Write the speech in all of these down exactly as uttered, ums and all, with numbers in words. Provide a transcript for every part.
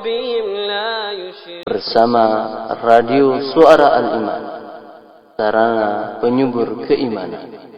Bersama Radio Suara Al-Iman, sarana penyubur keimanan.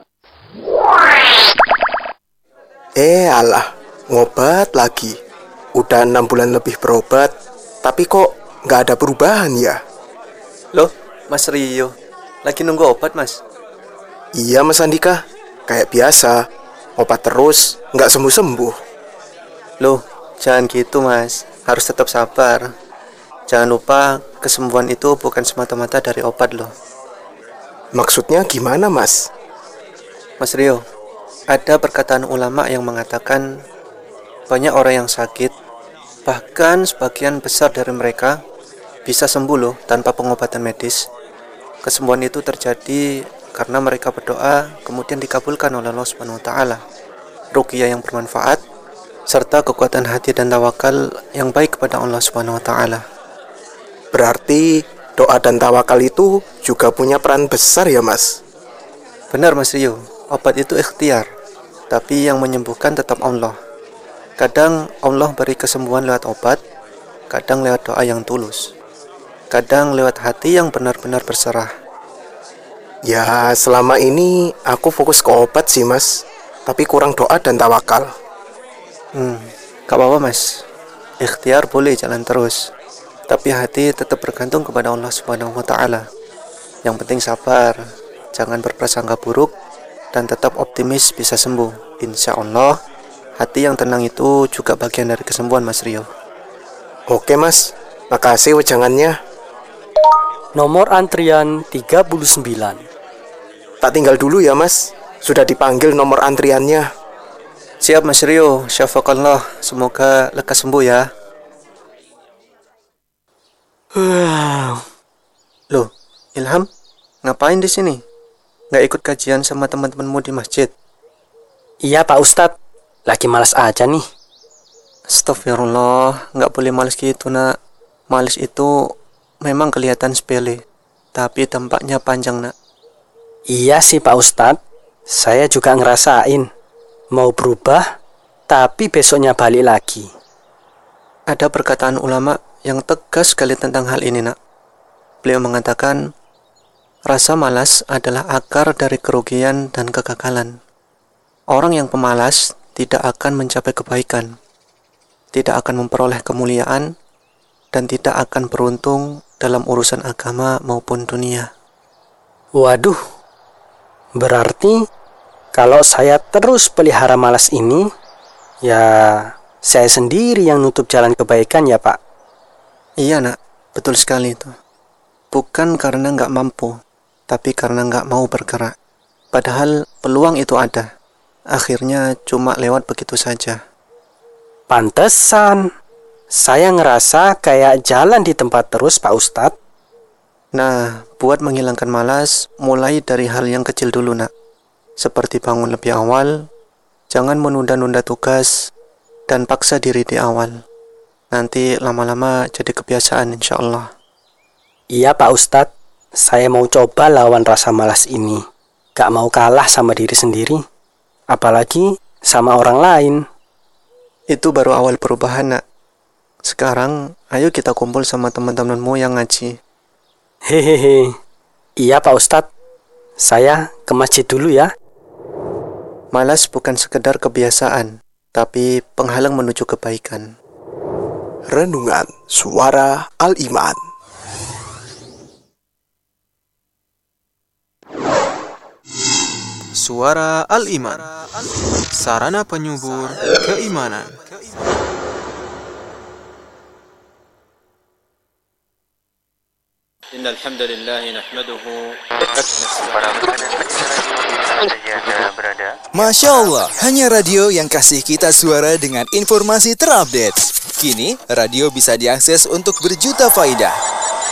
Eh alah, ngobat lagi. Udah enam bulan lebih berobat, tapi kok nggak ada perubahan ya? Loh, Mas Rio, lagi nunggu obat, Mas? Iya, Mas Andika. Kayak biasa, obat terus, nggak sembuh-sembuh. Loh, jangan gitu, Mas. Harus tetap sabar. Jangan lupa, kesembuhan itu bukan semata-mata dari obat loh. Maksudnya gimana, Mas? Mas Rio, ada perkataan ulama yang mengatakan banyak orang yang sakit, bahkan sebagian besar dari mereka bisa sembuh loh tanpa pengobatan medis. Kesembuhan itu terjadi karena mereka berdoa kemudian dikabulkan oleh Allah Subhanahu wa taala. Ruqyah yang bermanfaat serta kekuatan hati dan tawakal yang baik kepada Allah Subhanahu wa taala. Berarti doa dan tawakal itu juga punya peran besar ya, Mas? Benar, Mas Rio. Obat itu ikhtiar, tapi yang menyembuhkan tetap Allah. Kadang Allah beri kesembuhan lewat obat, kadang lewat doa yang tulus, kadang lewat hati yang benar-benar berserah. Ya, selama ini aku fokus ke obat sih, Mas. Tapi kurang doa dan tawakal. Hmm, gak apa-apa, Mas. Ikhtiar boleh jalan terus, tapi hati tetap bergantung kepada Allah Subhanahu wa taala. Yang penting sabar, jangan berprasangka buruk, dan tetap optimis bisa sembuh. Insya Allah, hati yang tenang itu juga bagian dari kesembuhan, Mas Rio. Oke, Mas. Makasih wejangannya. Nomor antrian tiga puluh sembilan. Tak tinggal dulu ya, Mas. Sudah dipanggil nomor antriannya. Siap, Mas Rio. Syafakallah. Semoga lekas sembuh ya. Loh, Ilham, ngapain di sini? Nggak ikut kajian sama teman-temanmu di masjid? Iya, Pak Ustadz. Lagi malas aja nih. Astagfirullah, nggak boleh malas gitu, nak. Malas itu memang kelihatan sepele, tapi dampaknya panjang, nak. Iya sih, Pak Ustadz. Saya juga ngerasain. Mau berubah, tapi besoknya balik lagi. Ada perkataan ulama yang tegas sekali tentang hal ini, nak. Beliau mengatakan, rasa malas adalah akar dari kerugian dan kegagalan. Orang yang pemalas tidak akan mencapai kebaikan, tidak akan memperoleh kemuliaan, dan tidak akan beruntung dalam urusan agama maupun dunia. Waduh, berarti kalau saya terus pelihara malas ini, ya saya sendiri yang nutup jalan kebaikan ya, Pak. Iya, nak, betul sekali itu. Bukan karena nggak mampu, tapi karena nggak mau bergerak. Padahal peluang itu ada. Akhirnya cuma lewat begitu saja. Pantesan saya ngerasa kayak jalan di tempat terus, Pak Ustadz. Nah, buat menghilangkan malas, mulai dari hal yang kecil dulu, nak. Seperti bangun lebih awal, jangan menunda-nunda tugas, dan paksa diri di awal. Nanti lama-lama jadi kebiasaan, insya Allah. Iya, Pak Ustadz. Saya mau coba lawan rasa malas ini. Gak mau kalah sama diri sendiri, apalagi sama orang lain. Itu baru awal perubahan, nak. Sekarang, ayo kita kumpul sama teman-temanmu yang ngaji. Hehehe. Iya, Pak Ustadz. Saya ke masjid dulu ya. Malas bukan sekedar kebiasaan, tapi penghalang menuju kebaikan. Renungan Suara Al-Iman. Suara Al-Iman, sarana penyubur keimanan. Innal hamdalillah nahmaduhu. Masya Allah, hanya radio yang kasih kita suara dengan informasi terupdate. Kini, radio bisa diakses untuk berjuta faidah.